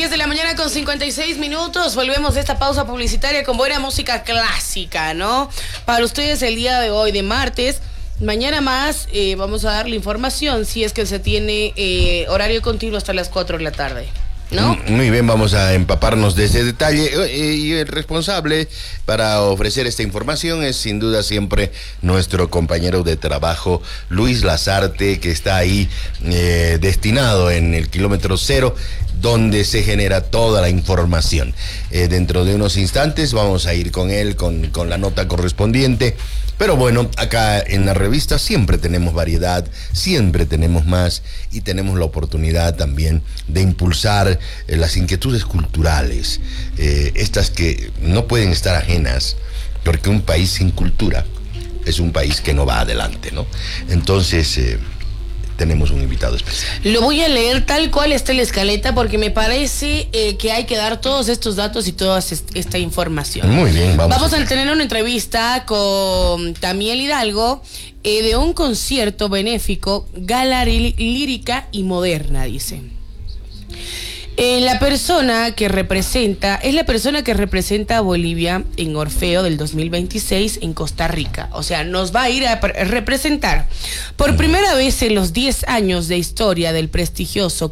10 de la mañana con 56 minutos. Volvemos de esta pausa publicitaria con buena música clásica, ¿no? Para ustedes el día de hoy, de martes. Mañana más vamos a dar la información si es que se tiene horario continuo hasta las 4 de la tarde, ¿no? Muy bien, vamos a empaparnos de ese detalle y el responsable para ofrecer esta información es sin duda siempre nuestro compañero de trabajo Luis Lazarte, que está ahí destinado en el kilómetro cero, donde se genera toda la información. Dentro de unos instantes vamos a ir con él con la nota correspondiente. Pero bueno, acá en la revista siempre tenemos variedad, siempre tenemos más y tenemos la oportunidad también de impulsar las inquietudes culturales, estas que no pueden estar ajenas, porque un país sin cultura es un país que no va adelante, ¿no? Entonces, tenemos un invitado especial. Lo voy a leer tal cual está en la escaleta porque me parece que hay que dar todos estos datos y toda esta información. Muy bien, vamos a tener una entrevista con Tamiel Hidalgo de un concierto benéfico, gala lírica y moderna, dice. La persona que representa a Bolivia en Orfeo del 2026 en Costa Rica. O sea, nos va a ir a representar por primera vez en los 10 años de historia del prestigioso